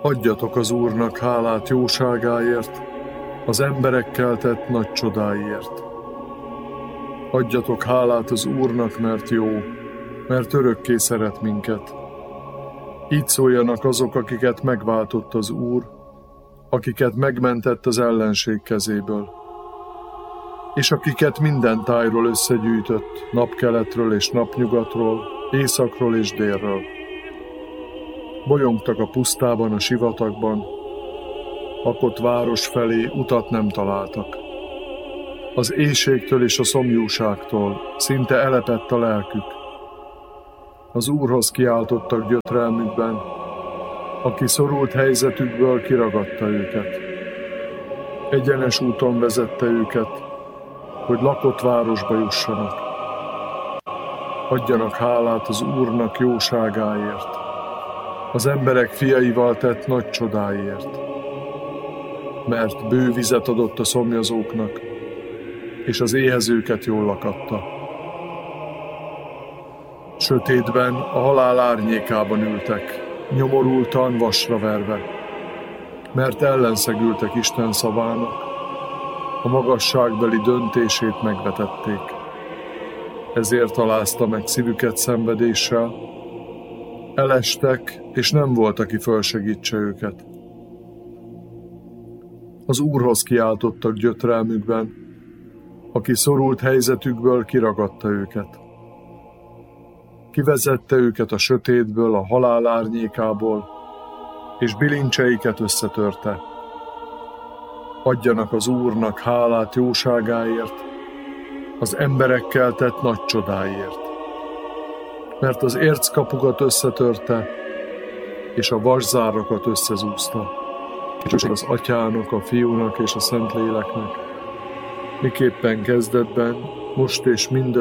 Adjatok az Úrnak hálát jóságáért, az emberekkel tett nagy csodáiért. Adjatok hálát az Úrnak, mert jó, mert örökké szeret minket. Így szóljanak azok, akiket megváltott az Úr, akiket megmentett az ellenség kezéből, és akiket minden tájról összegyűjtött, napkeletről és napnyugatról, északról és délről. Bolyongtak a pusztában, a sivatagban, lakott város felé utat nem találtak. Az éhségtől és a szomjúságtól szinte elepett a lelkük. Az Úrhoz kiáltottak gyötrelmükben, aki szorult helyzetükből kiragadta őket. Egyenes úton vezette őket, hogy lakott városba jussanak. Adjanak hálát az Úrnak jóságáért, az emberek fiaival tett nagy csodáiért. Mert bő vizet adott a szomjazóknak, és az éhezőket jól lakatta. Sötétben, a halál árnyékában ültek, nyomorultan, vasra verve, mert ellenszegültek Isten szavának, a magasságbeli döntését megvetették. Ezért alázta meg szívüket szenvedéssel, elestek, és nem volt, aki fölsegítse őket. Az Úrhoz kiáltottak gyötrelmükben, aki szorult helyzetükből kiragadta őket. Kivezette őket a sötétből, a halál árnyékából, és bilincseiket összetörte. Adjanak az Úrnak hálát jóságáért, az emberekkel tett nagy csodáiért. Mert az érckapukat összetörte, és a vaszárakat összezúzta. És az Atyának, a Fiúnak és a Szentléleknek, miképpen kezdetben, most és mindörökké,